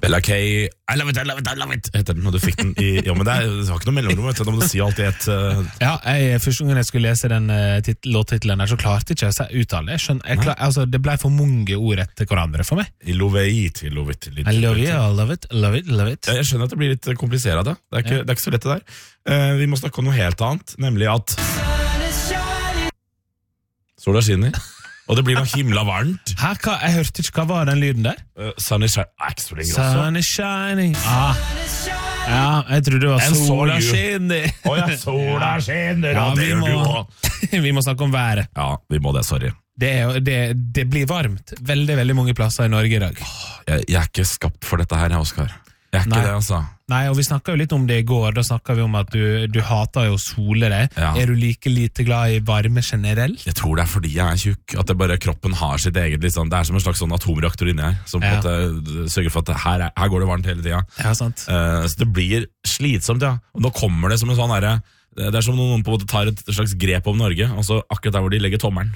Bella K, I love it, I love it, I love it, heter den, og du fikk den i... Ja, men det var ikke noe mellomrom, vet du, da må du si alltid et... Ja, første gang jeg skulle lese den låttitlen der, så klarte jeg ikke å uttale det. Altså, det ble for mange ord etter hverandre for meg. I love it, I love it. I love it, I love it, love it, love it. Ja, jeg skjønner at det blir litt komplisert da. Det er ikke så lett det der. Vi må snakke om noe helt annet, nemlig at... Sola skinner. Og det blir noe himla varmt. Jeg hørte ikke, hva var den lyden der? Sun is shining. Ikke så lenge også. Sun is shining. Ja, jeg trodde det var sola skinner. Sola skinner, og det gjør du også. Vi må snakke om været. Ja, vi må det, sorry. Det blir varmt veldig, veldig mange plasser i Norge i dag. Jeg er ikke skapt for dette her, Oskar. Jeg er ikke det, altså. Nei, og vi snakket jo litt om det i går. Da snakket vi om at du hater jo sole deg. Ja. Er du like lite glad i varme generelt? Jeg tror det er fordi jeg er tjukk, at det bare kroppen har sitt eget liksom. Det er som en slags sånn atomreaktor inni her, som på en måte sørger for at her går det varmt hele tiden. Ja, sant. Så det blir slitsomt, ja. Og nå kommer det som en sånn herre. Det er som noen på en måte tar et slags grep om Norge, og så akkurat der hvor de legger tommelen,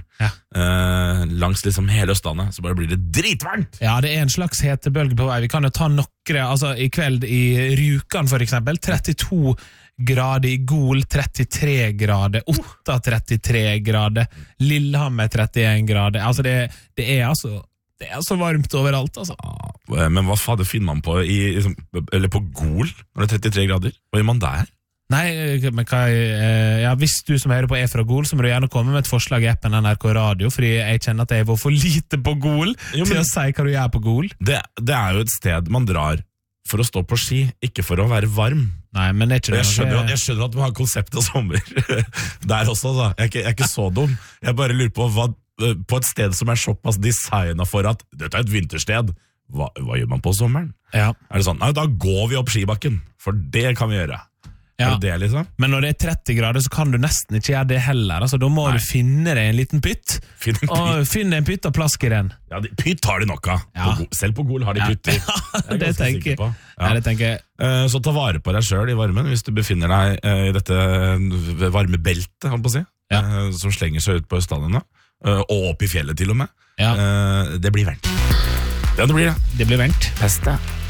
langs liksom hele Østlandet, så bare blir det dritvarmt! Ja, det er en slags hetebølge på vei. Vi kan jo ta nokre, altså i kveld i Rjukan for eksempel, 32 grader, i Gol 33 grader, Otta 33 grader, Lillehammer 31 grader, altså det er så varmt overalt, altså. Men hva fader finner man på eller på Gol, når det er 33 grader? Hva gjør man der? Nei, men hvis du som hører på fra Gol, så må du gjerne komme med et forslag i appen NRK Radio, fordi jeg kjenner at jeg var for lite på Gol til å si hva du gjør på Gol. Det er jo et sted man drar for å stå på ski, ikke for å være varm. Nei, men det er ikke det. Jeg skjønner at du har konsept av sommer der også, da. Jeg er ikke så dum. Jeg bare lurer på på et sted som er såpass designet for at dette er et vintersted, hva gjør man på sommeren? Ja. Er det sånn, nei, da går vi opp skibakken, for det kan vi gjøre. Ja. Er det liksom? Men når det er 30 grader, så kan du nesten ikke gjøre det heller. Altså, da må du finne deg en liten pytt. Finne en pytt og plaske i den. Ja, pytt har de nok av. Ja. Selv på Gol har de pytter. Det tenker jeg. Ja, det tenker jeg. Så ta vare på deg selv i varmen, hvis du befinner deg i dette varmebeltet, holdt på å si, som slenger seg ut på Østlandet, og opp i fjellet til og med. Ja. Det blir varmt. Det blir det. Det blir varmt. Pest det.